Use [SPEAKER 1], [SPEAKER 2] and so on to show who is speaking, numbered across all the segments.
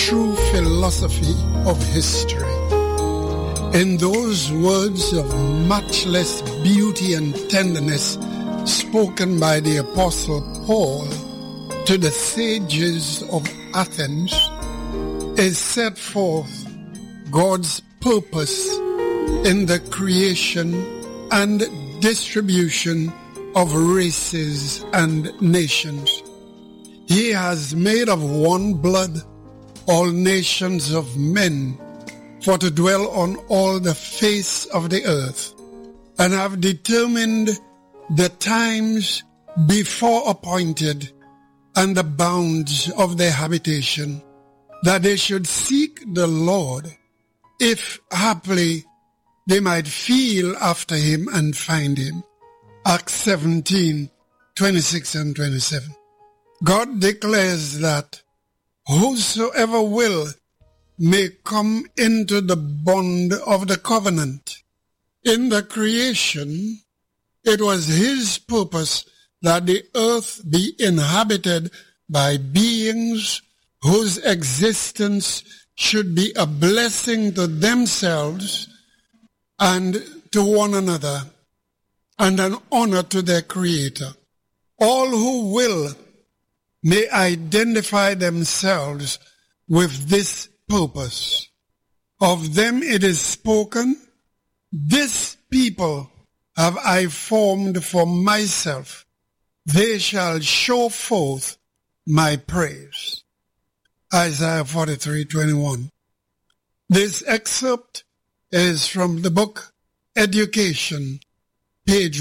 [SPEAKER 1] true philosophy of history. In those words of matchless beauty and tenderness spoken by the Apostle Paul to the sages of Athens, is set forth God's purpose in the creation and distribution of races and nations. He has made of one blood all nations of men for to dwell on all the face of the earth, and have determined the times before appointed and the bounds of their habitation, that they should seek the Lord, if haply they might feel after him and find him. Acts 17:26 and 27. God declares that whosoever will may come into the bond of the covenant. In the creation, it was his purpose that the earth be inhabited by beings whose existence should be a blessing to themselves and to one another, and an honor to their Creator. All who will may identify themselves with this purpose. Of them it is spoken, this people have I formed for myself. They shall show forth my praise. Isaiah 43:21. This excerpt is from the book Education, page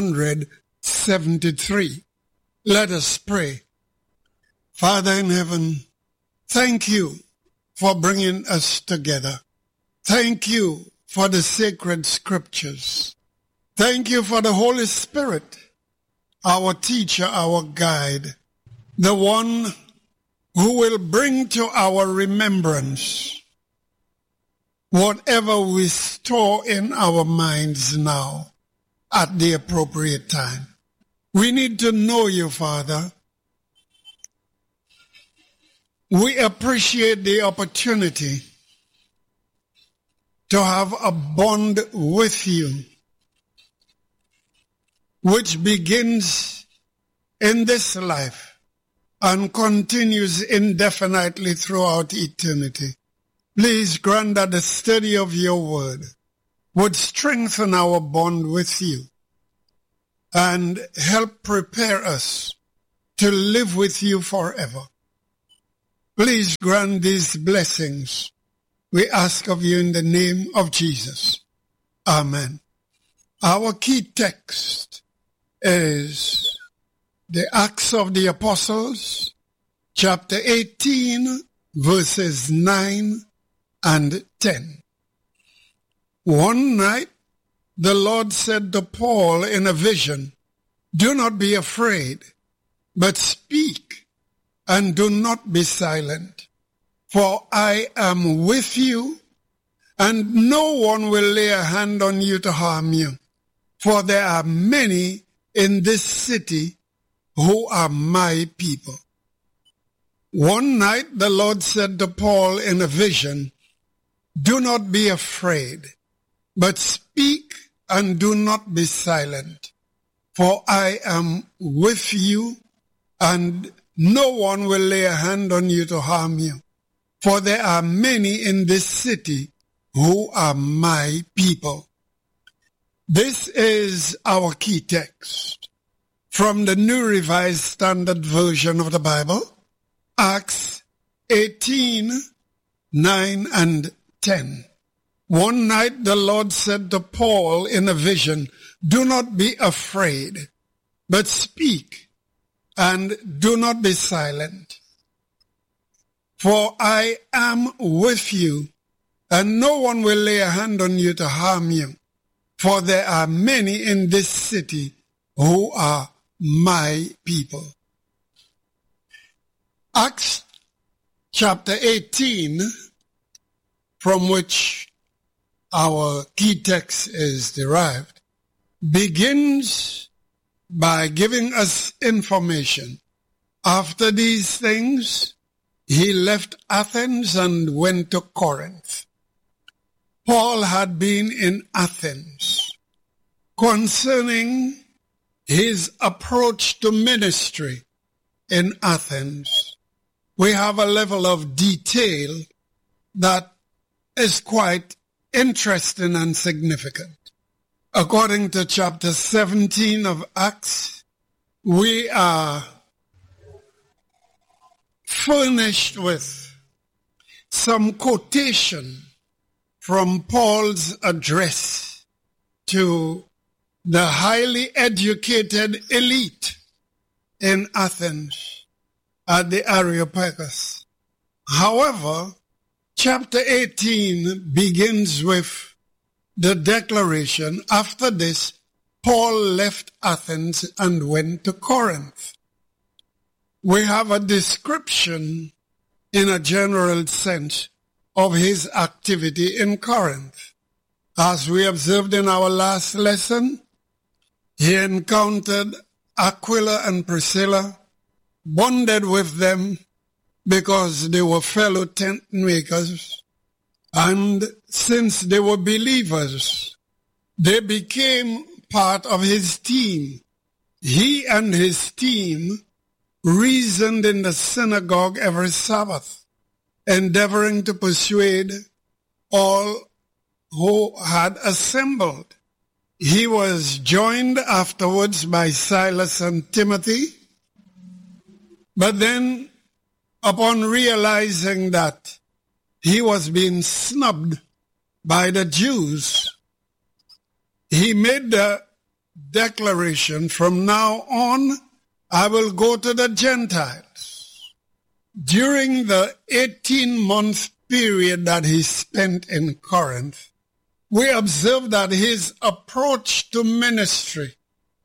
[SPEAKER 1] 173. Let us pray. Father in heaven, thank you for bringing us together. Thank you for the sacred scriptures. Thank you for the Holy Spirit, our teacher, our guide, the one who will bring to our remembrance whatever we store in our minds now at the appropriate time. We need to know you, Father. We appreciate the opportunity to have a bond with you, which begins in this life and continues indefinitely throughout eternity. Please grant that the study of your word would strengthen our bond with you and help prepare us to live with you forever. Please grant these blessings. We ask of you in the name of Jesus. Amen. Our key text is the Acts of the Apostles, chapter 18, verses 9 and 10. One night, the Lord said to Paul in a vision, "Do not be afraid, but speak, and do not be silent, for I am with you, and no one will lay a hand on you to harm you, for there are many in this city who are my people." One night the Lord said to Paul in a vision, "Do not be afraid, but speak and do not be silent, for I am with you, and no one will lay a hand on you to harm you, for there are many in this city who are my people." This is our key text from the New Revised Standard Version of the Bible, Acts 18, 9 and 10. One night the Lord said to Paul in a vision, "Do not be afraid, but speak, and do not be silent. For I am with you, and no one will lay a hand on you to harm you. For there are many in this city who are my people." Acts chapter 18, from which our key text is derived, begins by giving us information. After these things, he left Athens and went to Corinth. Paul had been in Athens. Concerning his approach to ministry in Athens, we have a level of detail that is quite interesting and significant. According to chapter 17 of Acts, we are furnished with some quotation from Paul's address to the highly educated elite in Athens at the Areopagus. However, chapter 18 begins with the declaration, after this, Paul left Athens and went to Corinth. We have a description in a general sense of his activity in Corinth. As we observed in our last lesson, he encountered Aquila and Priscilla, bonded with them because they were fellow tent makers, and since they were believers, they became part of his team. He and his team reasoned in the synagogue every Sabbath, endeavoring to persuade all who had assembled. He was joined afterwards by Silas and Timothy, but then upon realizing that he was being snubbed by the Jews, he made the declaration, from now on, I will go to the Gentiles. During the 18-month period that he spent in Corinth, we observe that his approach to ministry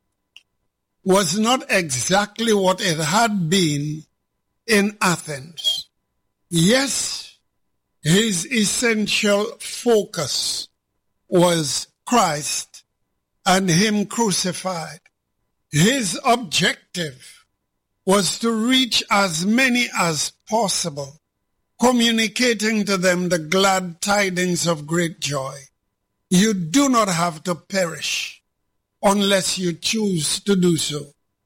[SPEAKER 1] was not exactly what it had been in Athens. Yes, his essential focus was Christ and him crucified. His objective was to reach as many as possible, communicating to them the glad tidings of great joy. You do not have to perish unless you choose to do so.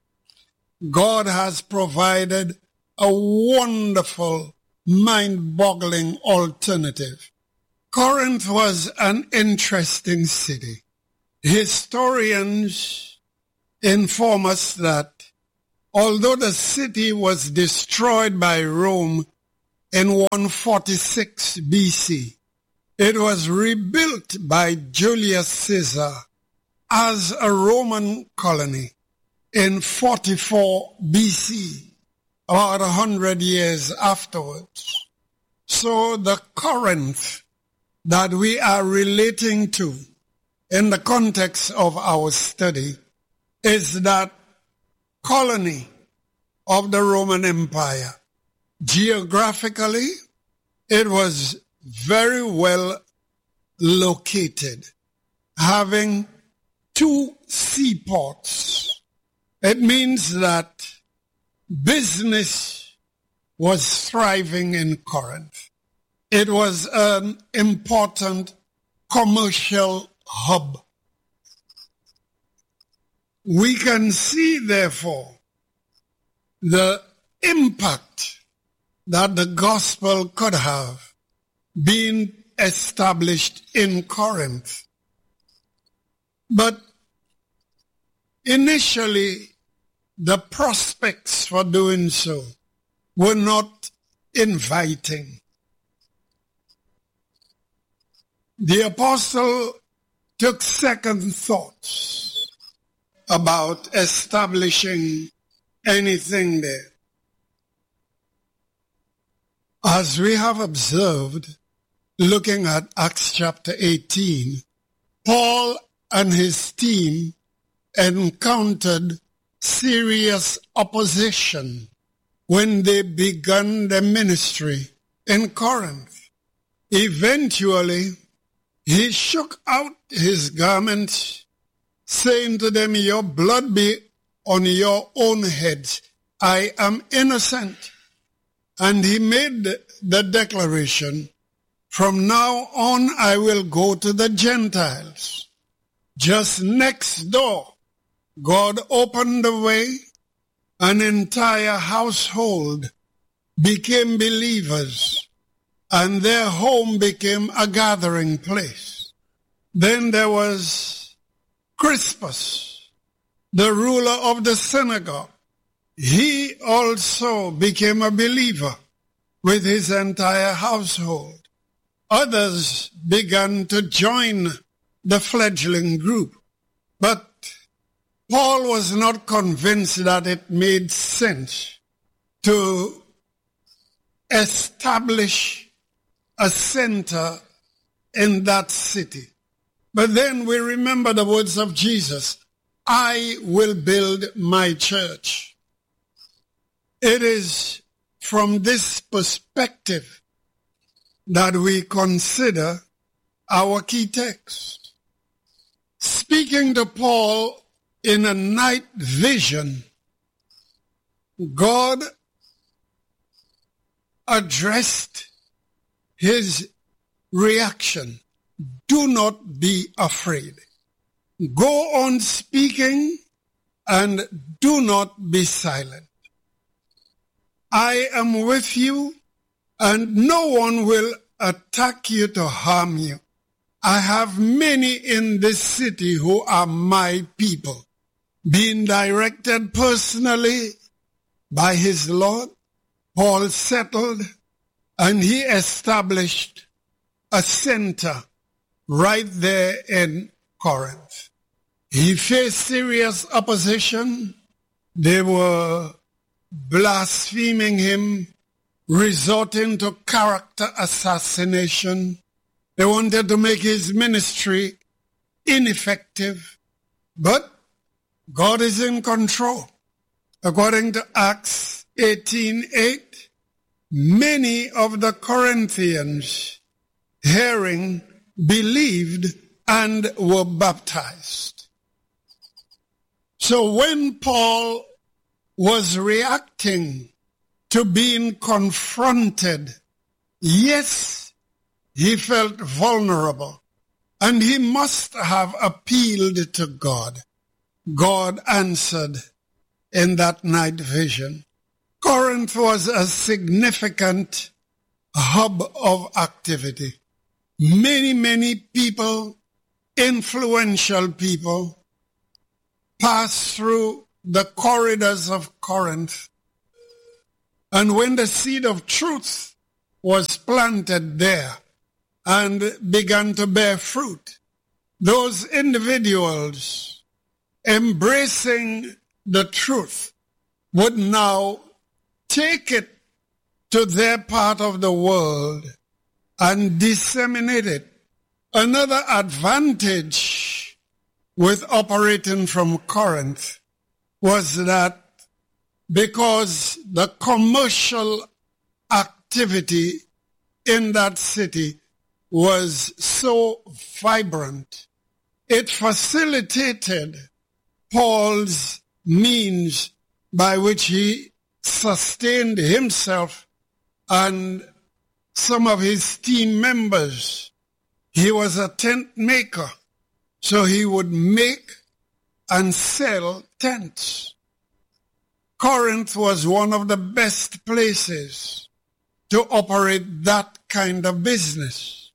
[SPEAKER 1] God has provided a wonderful, mind-boggling alternative. Corinth was an interesting city. Historians inform us that although the city was destroyed by Rome in 146 BC, it was rebuilt by Julius Caesar as a Roman colony in 44 BC, about 100 years afterwards. So the Corinth that we are relating to in the context of our study is that colony of the Roman Empire. Geographically, it was very well located, having 2 seaports. It means that business was thriving in Corinth. It was an important commercial hub. We can see, therefore, the impact that the gospel could have been established in Corinth. But initially, the prospects for doing so were not inviting. The apostle took second thoughts about establishing anything there. As we have observed, looking at Acts chapter 18, Paul and his team encountered serious opposition when they began their ministry in Corinth. Eventually, he shook out his garments, saying to them, your blood be on your own heads. I am innocent. And he made the declaration, from now on I will go to the Gentiles. Just next door, God opened the way. An entire household became believers, and their home became a gathering place. Then there was Crispus, the ruler of the synagogue. He also became a believer with his entire household. Others began to join the fledgling group, but Paul was not convinced that it made sense to establish a center in that city. But then we remember the words of Jesus, I will build my church. It is from this perspective that we consider our key text. Speaking to Paul in a night vision, God addressed his reaction. Do not be afraid. Go on speaking and do not be silent. I am with you, and no one will attack you to harm you. I have many in this city who are my people, being directed personally by his Lord. Paul settled and he established a center right there in Corinth. He faced serious opposition. They were blaspheming him, resorting to character assassination. They wanted to make his ministry ineffective. But God is in control. According to Acts 18:8, many of the Corinthians, hearing, believed and were baptized. So when Paul was reacting to being confronted, yes, he felt vulnerable, and he must have appealed to God. God answered in that night vision. Corinth was a significant hub of activity. Many people, influential people, passed through the corridors of Corinth. And when the seed of truth was planted there and began to bear fruit, those individuals embracing the truth would now take it to their part of the world and disseminate it. Another advantage with operating from Corinth was that because the commercial activity in that city was so vibrant, it facilitated Paul's means by which he sustained himself and some of his team members. He was a tent maker, so he would make and sell tents. Corinth was one of the best places to operate that kind of business.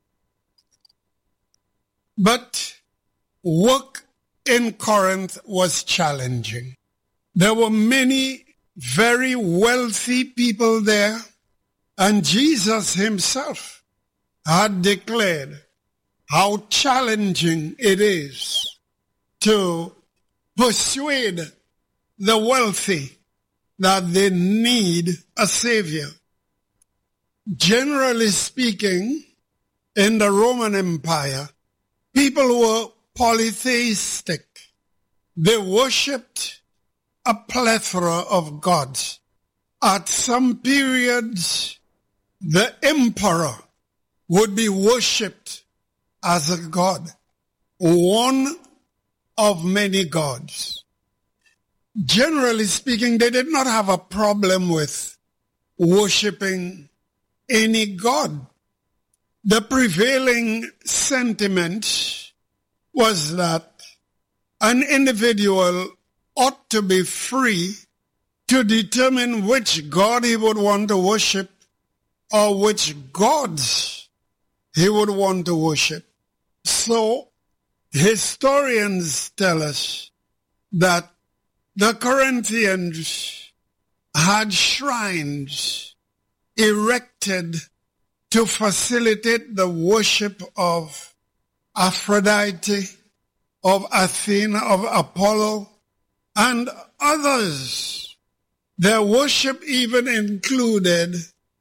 [SPEAKER 1] But work in Corinth was challenging. There were many very wealthy people there, and Jesus himself had declared how challenging it is to persuade the wealthy that they need a savior. Generally speaking, in the Roman Empire, people were polytheistic. They worshipped a plethora of gods. At some periods, the emperor would be worshipped as a god, one of many gods. Generally speaking, they did not have a problem with worshiping any god. The prevailing sentiment was that an individual ought to be free to determine which god he would want to worship or which gods he would want to worship. So historians tell us that the Corinthians had shrines erected to facilitate the worship of Aphrodite, of Athena, of Apollo, and others. Their worship even included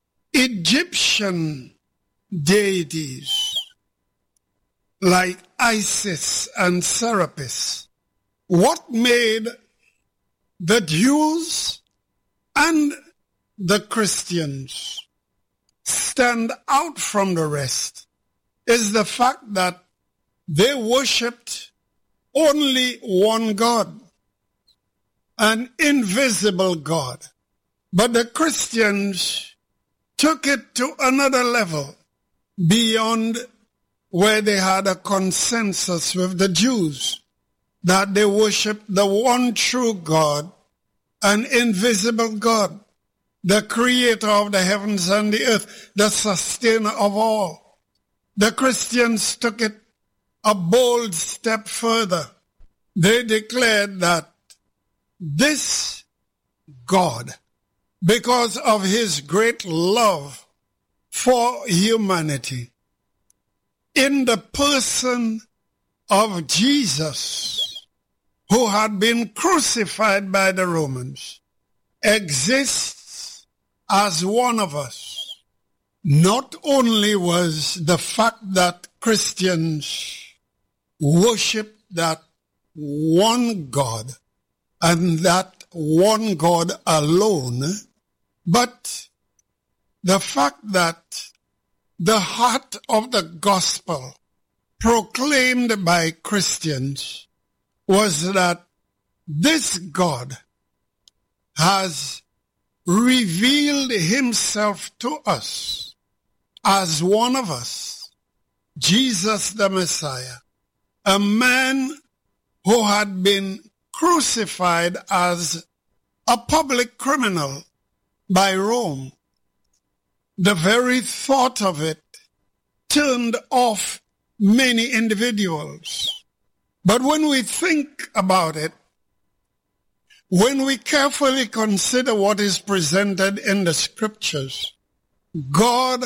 [SPEAKER 1] Egyptian deities like Isis and Serapis. What made the Jews and the Christians stand out from the rest is the fact that they worshipped only one God, an invisible God. But the Christians took it to another level beyond where they had a consensus with the Jews, that they worshiped the one true God, an invisible God, the creator of the heavens and the earth, the sustainer of all. The Christians took it a bold step further. They declared that this God, because of his great love for humanity, in the person of Jesus, who had been crucified by the Romans, exists as one of us. Not only was the fact that Christians worship that one God and that one God alone, but the fact that the heart of the gospel proclaimed by Christians was that this God has revealed himself to us as one of us, Jesus the Messiah, a man who had been crucified as a public criminal by Rome. The very thought of it turned off many individuals. But when we think about it, when we carefully consider what is presented in the scriptures, God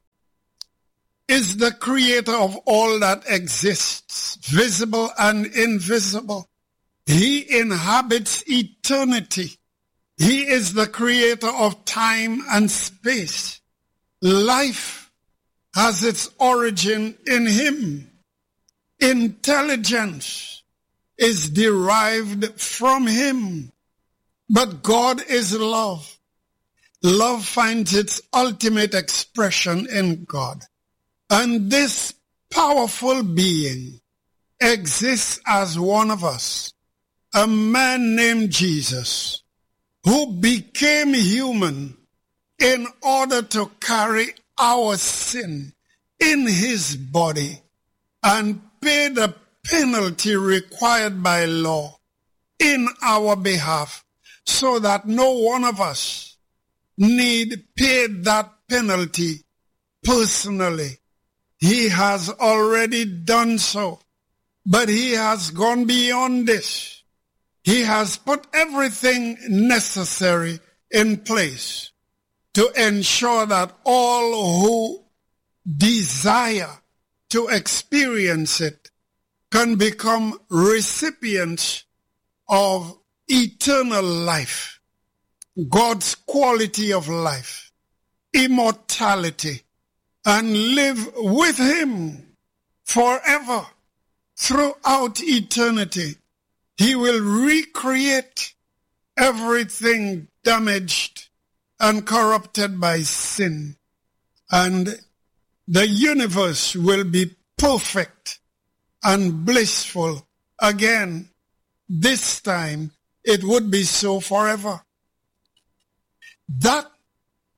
[SPEAKER 1] is the creator of all that exists, visible and invisible. He inhabits eternity. He is the creator of time and space. Life has its origin in him. Intelligence is derived from him. But God is love. Love finds its ultimate expression in God. And this powerful being exists as one of us, a man named Jesus, who became human in order to carry our sin in his body and pay the penalty required by law in our behalf, so that no one of us need pay that penalty personally. He has already done so, but he has gone beyond this. He has put everything necessary in place to ensure that all who desire to experience it can become recipients of eternal life, God's quality of life, immortality, and live with him forever throughout eternity. He will recreate everything damaged and corrupted by sin, and the universe will be perfect and blissful again. This time it would be so forever. That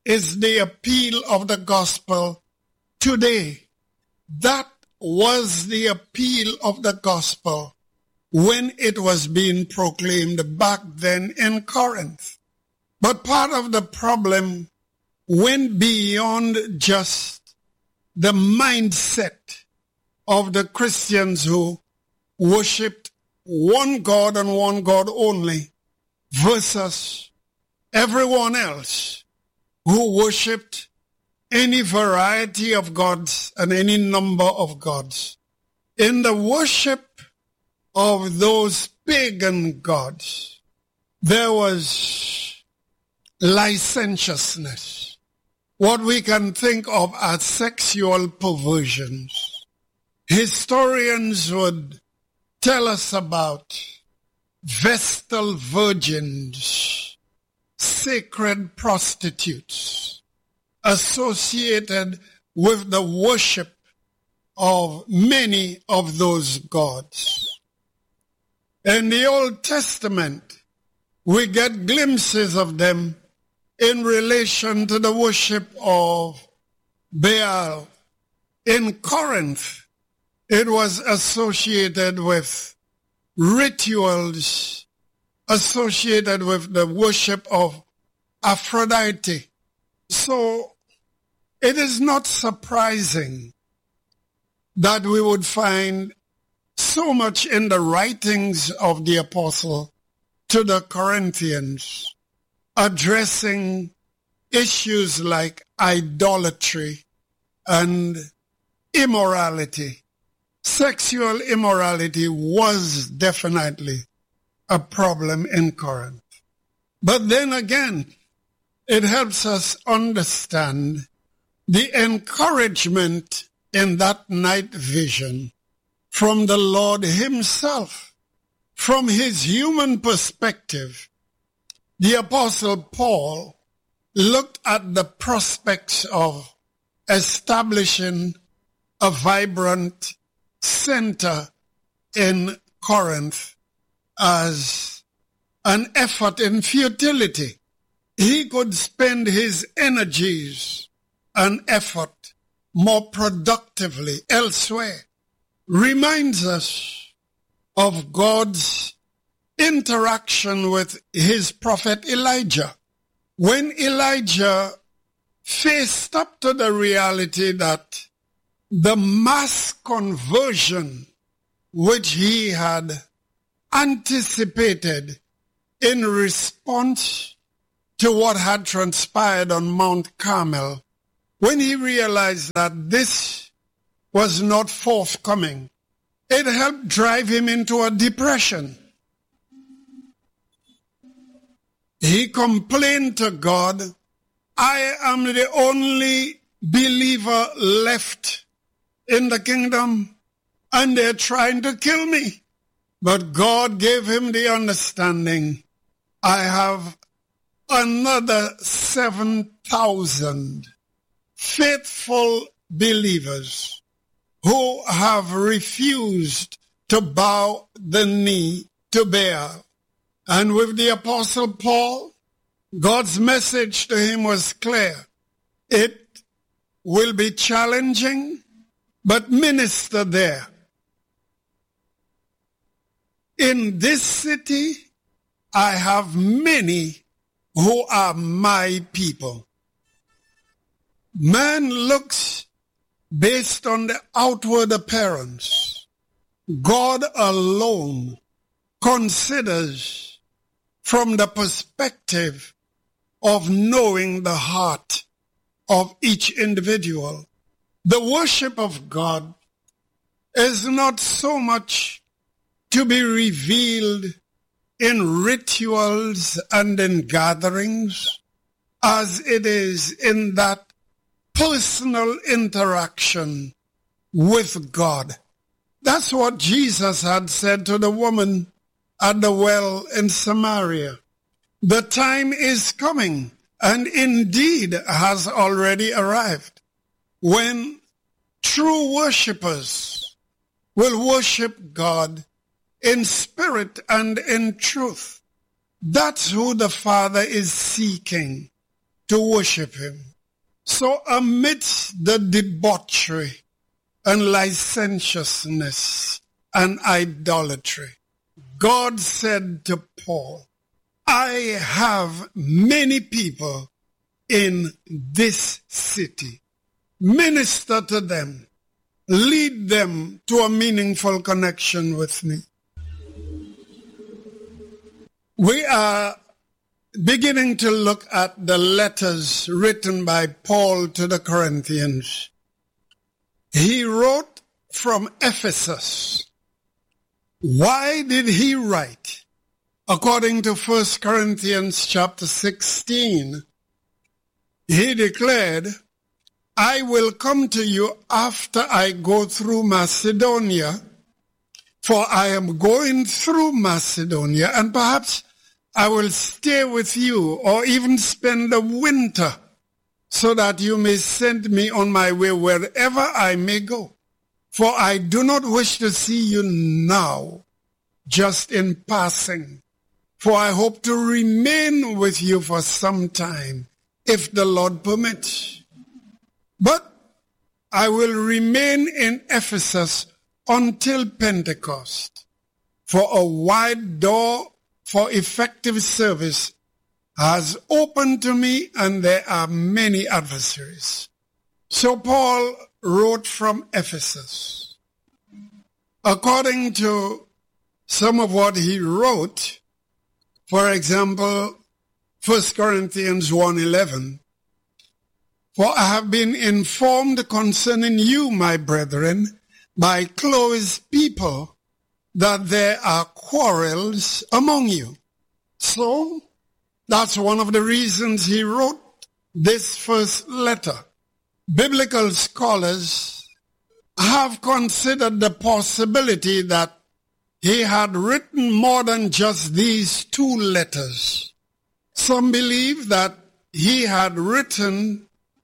[SPEAKER 1] is the appeal of the gospel today. That was the appeal of the gospel when it was being proclaimed back then in Corinth. But part of the problem went beyond just the mindset of the Christians who worshipped one God and one God only versus everyone else who worshipped any variety of gods and any number of gods. In the worship of those pagan gods, there was licentiousness, what we can think of as sexual perversions. Historians would tell us about Vestal virgins, sacred prostitutes, associated with the worship of many of those gods. In the Old Testament, we get glimpses of them in relation to the worship of Baal. In Corinth, it was associated with rituals associated with the worship of Aphrodite. So it is not surprising that we would find so much in the writings of the apostle to the Corinthians addressing issues like idolatry and immorality. Sexual immorality was definitely a problem in Corinth. But then again, it helps us understand the encouragement in that night vision from the Lord himself. From his human perspective, the Apostle Paul looked at the prospects of establishing a vibrant center in Corinth as an effort in futility. He could spend his energies and effort more productively elsewhere. Reminds us of God's interaction with his prophet Elijah. When Elijah faced up to the reality that the mass conversion which he had anticipated in response to what had transpired on Mount Carmel, when he realized that this was not forthcoming, it helped drive him into a depression. He complained to God, I am the only believer left in the kingdom, and they're trying to kill me. But God gave him the understanding, I have another 7,000 faithful believers who have refused to bow the knee to Baal. And with the Apostle Paul, God's message to him was clear. It will be challenging, but minister there. In this city, I have many who are my people. Man looks based on the outward appearance. God alone considers from the perspective of knowing the heart of each individual. The worship of God is not so much to be revealed in rituals and in gatherings as it is in that personal interaction with God. That's what Jesus had said to the woman at the well in Samaria. The time is coming, and indeed has already arrived, when true worshipers will worship God in spirit and in truth. That's who the Father is seeking. to worship him. So amidst the debauchery and licentiousness and idolatry, God said to Paul, I have many people in this city. Minister to them. Lead them to a meaningful connection with me. We are beginning to look at the letters written by Paul to the Corinthians. He wrote from Ephesus. Why did he write? According to 1 Corinthians chapter 16, he declared, I will come to you after I go through Macedonia, for I am going through Macedonia, and perhaps I will stay with you or even spend the winter so that you may send me on my way wherever I may go. For I do not wish to see you now, just in passing, for I hope to remain with you for some time, if the Lord permits. But I will remain in Ephesus until Pentecost, for a wide door for effective service has opened to me, and there are many adversaries. So Paul wrote from Ephesus. According to some of what he wrote, for example, 1 Corinthians 1:11, for I have been informed concerning you, my brethren, by Chloe's people, that there are quarrels among you. So, that's one of the reasons he wrote this first letter. Biblical scholars have considered the possibility that he had written more than just these two letters. Some believe that he had written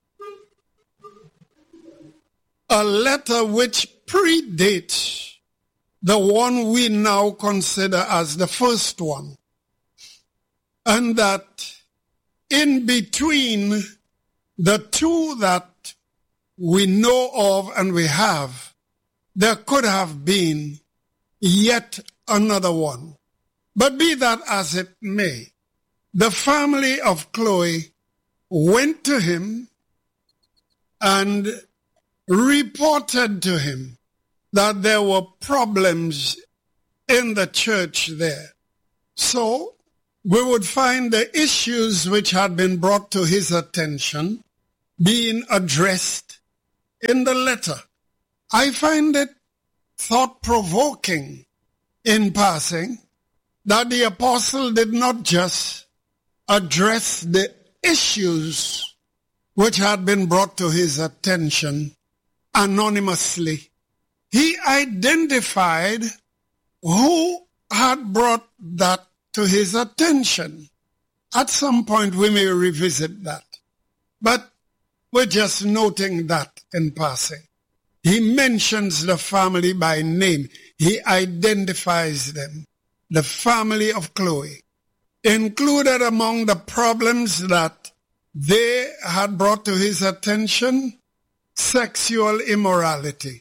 [SPEAKER 1] a letter which predates the one we now consider as the first one, and that in between the two that we know of and we have, there could have been yet another one. But be that as it may, the family of Chloe went to him and reported to him that there were problems in the church there. So we would find the issues which had been brought to his attention being addressed in the letter. I find it thought-provoking in passing that the apostle did not just address the issues which had been brought to his attention anonymously. He identified who had brought that to his attention. At some point we may revisit that, but we're just noting that in passing. He mentions the family by name. He identifies them. The family of Chloe. Included among the problems that they had brought to his attention, sexual immorality,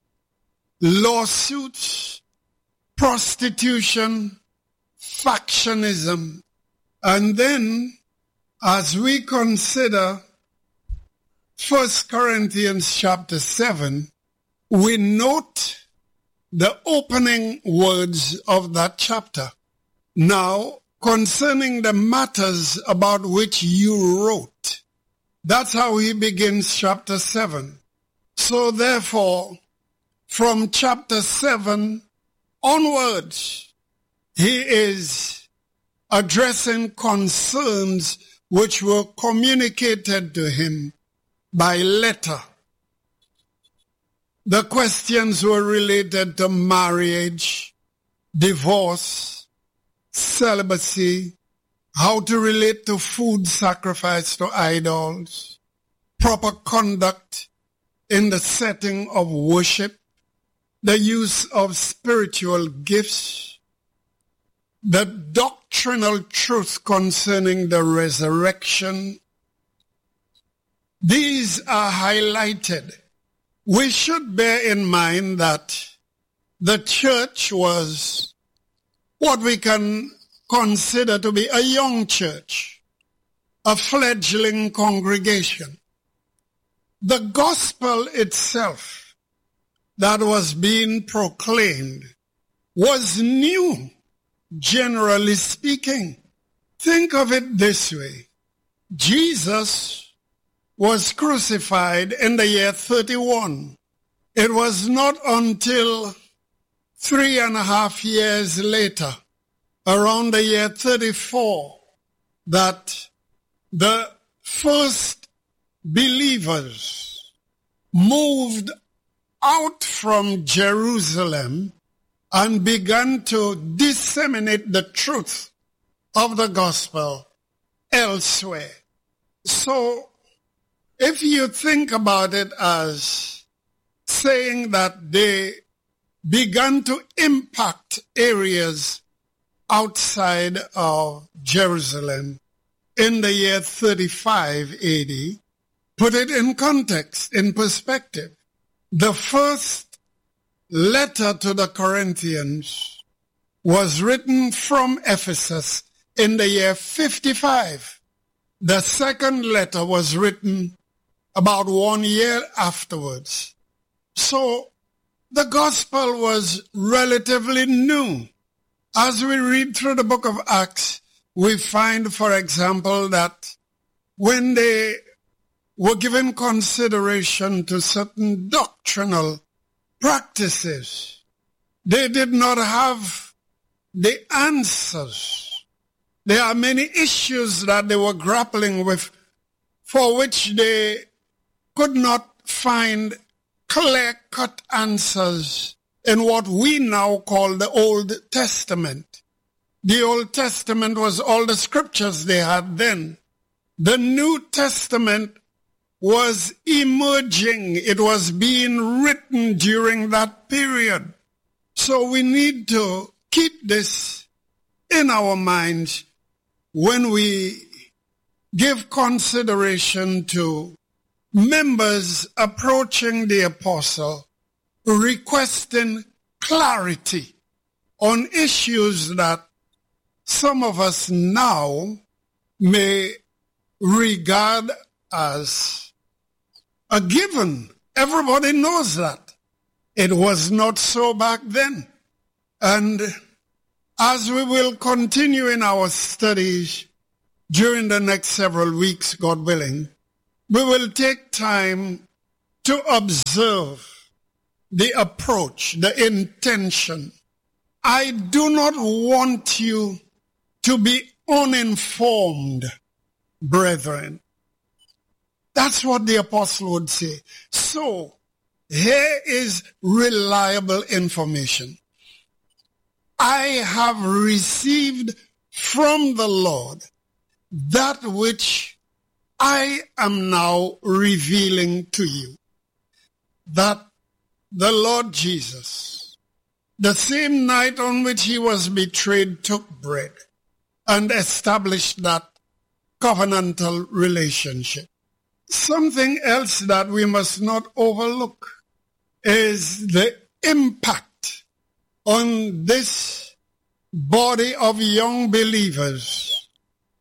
[SPEAKER 1] lawsuits, prostitution, factionism. And then, as we consider 1 Corinthians chapter 7, we note the opening words of that chapter. Now, concerning the matters about which you wrote. That's how he begins chapter 7. So therefore, from chapter 7 onwards, he is addressing concerns which were communicated to him by letter. The questions were related to marriage, divorce, celibacy, how to relate to food sacrificed to idols, proper conduct in the setting of worship, the use of spiritual gifts, the doctrinal truth concerning the resurrection these are highlighted. We should bear in mind that the church was what we can consider to be a young church, a fledgling congregation. The gospel itself that was being proclaimed was new, generally speaking. Think of it this way. Jesus was crucified in the year 31. It was not until 3.5 years later, around the year 34, that the first believers moved out from Jerusalem and began to disseminate the truth of the gospel elsewhere. So, if you think about it as saying that they began to impact areas outside of Jerusalem in the year 35 AD, put it in context, in perspective. The first letter to the Corinthians was written from Ephesus in the year 55. The second letter was written about 1 year afterwards. So the gospel was relatively new. As we read through the book of Acts, we find, for example, that when they were given consideration to certain doctrinal practices, they did not have the answers. There are many issues that they were grappling with for which they could not find clear-cut answers in what we now call the Old Testament. The Old Testament was all the scriptures they had then. The New Testament was emerging. It was being written during that period. So we need to keep this in our minds when we give consideration to members approaching the apostle, requesting clarity on issues that some of us now may regard as a given. Everybody knows that. It was not so back then. And as we will continue in our studies during the next several weeks, God willing, we will take time to observe the approach, the intention. I do not want you to be uninformed, brethren. That's what the apostle would say. So, here is reliable information. I have received from the Lord that which I am now revealing to you, that the Lord Jesus, the same night on which he was betrayed, took bread and established that covenantal relationship. Something else that we must not overlook is the impact on this body of young believers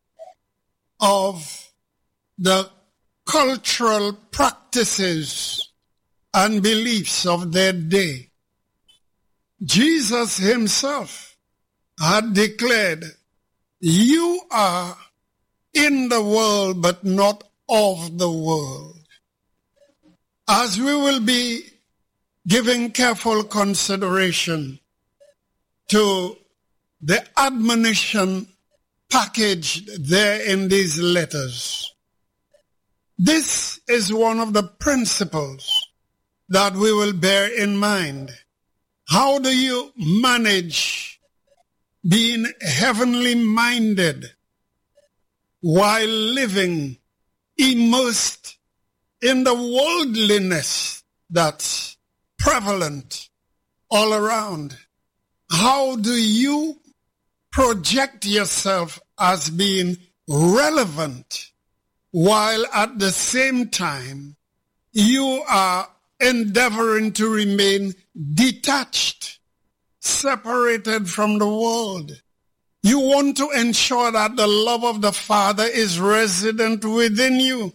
[SPEAKER 1] of the cultural practices and beliefs of their day. Jesus himself had declared, "You are in the world, but not of the world." As we will be giving careful consideration to the admonition packaged there in these letters, this is one of the principles that we will bear in mind. How do you manage being heavenly minded while living immersed in the worldliness that's prevalent all around? How do you project yourself as being relevant while at the same time you are endeavoring to remain detached, separated from the world. You want to ensure that the love of the Father is resident within you.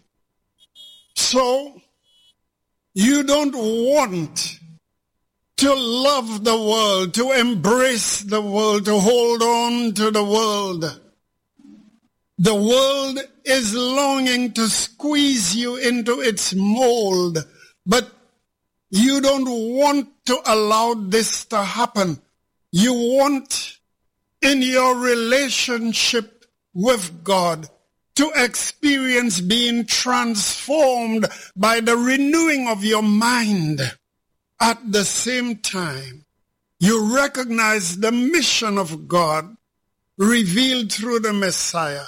[SPEAKER 1] So you don't want to love the world, to embrace the world, to hold on to the world. The world is longing to squeeze you into its mold, but you don't want to allow this to happen. You want, in your relationship with God, to experience being transformed by the renewing of your mind. At the same time, you recognize the mission of God revealed through the Messiah.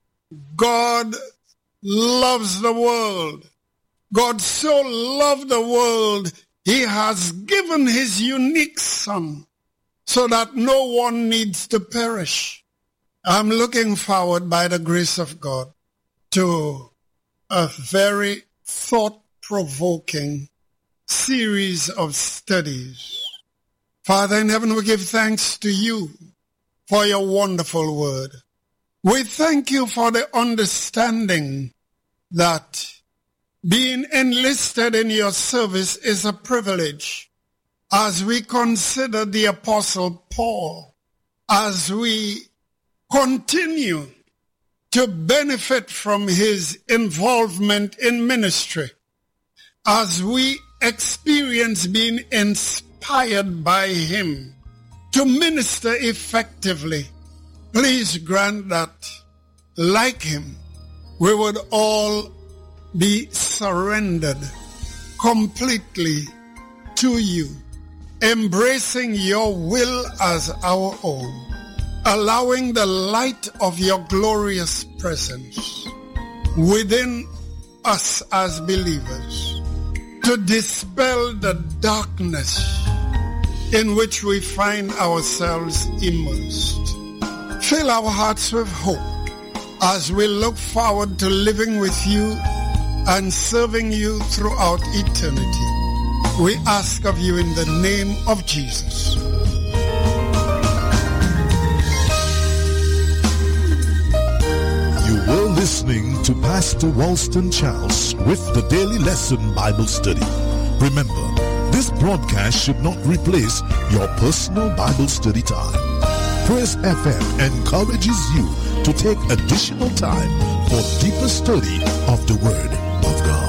[SPEAKER 1] God loves the world. God so loved the world, he has given his unique Son so that no one needs to perish. I'm looking forward, by the grace of God, to a very thought-provoking series of studies. Father in heaven, we give thanks to you for your wonderful word. We thank you for the understanding that being enlisted in your service is a privilege. As we consider the Apostle Paul, as we continue to benefit from his involvement in ministry, as we experience being inspired by him to minister effectively, please grant that, like him, we would all be surrendered completely to you, embracing your will as our own, allowing the light of your glorious presence within us as believers to dispel the darkness in which we find ourselves immersed. Fill our hearts with hope as we look forward to living with you and serving you throughout eternity. We ask of you in the name of Jesus.
[SPEAKER 2] You were listening to Pastor Walston Charles with the Daily Lesson Bible Study. Remember, this broadcast should not replace your personal Bible study time. Praise FM encourages you to take additional time for deeper study of the Word.